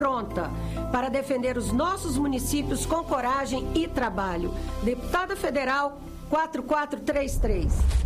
pronta para defender os nossos municípios com coragem e trabalho. Deputada Federal 4433.